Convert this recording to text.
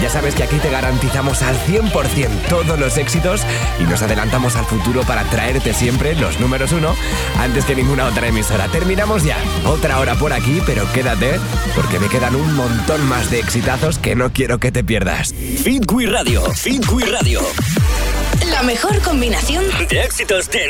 Ya sabes que aquí te garantizamos al 100% todos los éxitos y nos adelantamos al futuro para traerte siempre los números 1 antes que ninguna otra emisora. Terminamos ya. Otra hora por aquí, pero quédate porque me quedan un montón más de exitazos que no quiero que te pierdas. Hit Quiz Radio. Hit Quiz Radio. La mejor combinación de éxitos de